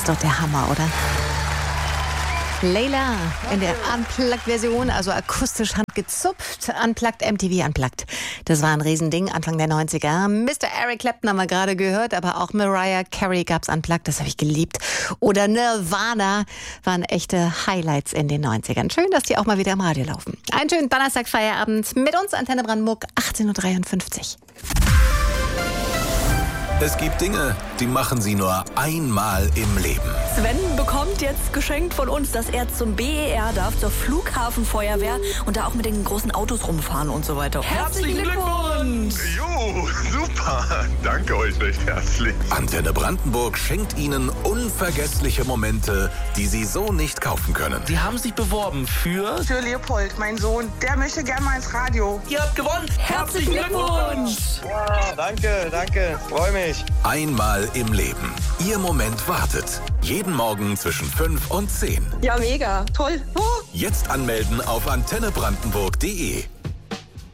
ist doch der Hammer, oder? Layla in der Unplugged-Version, also akustisch handgezupft. Unplugged, MTV Unplugged. Das war ein Riesending Anfang der 90er. Mr. Eric Clapton haben wir gerade gehört, aber auch Mariah Carey gab's Unplugged, das habe ich geliebt. Oder Nirvana waren echte Highlights in den 90ern. Schön, dass die auch mal wieder im Radio laufen. Einen schönen Donnerstag-Feierabend mit uns, Antenne Brandenburg, 18:53 Uhr. Es gibt Dinge, die machen Sie nur einmal im Leben. Sven bekommt jetzt geschenkt von uns, dass er zum BER darf, zur Flughafenfeuerwehr und da auch mit den großen Autos rumfahren und so weiter. Herzlichen Glückwunsch! Jo, super. Danke euch recht herzlich. Antenne Brandenburg schenkt Ihnen unvergessliche Momente, die Sie so nicht kaufen können. Sie haben sich beworben für Leopold, mein Sohn. Der möchte gerne mal ins Radio. Ihr habt gewonnen! Herzlichen Glückwunsch! Ja, danke. Freue mich. Einmal im Leben. Ihr Moment wartet. Jeden Morgen zwischen 5 und 10. Ja, mega. Toll. Jetzt anmelden auf antennebrandenburg.de.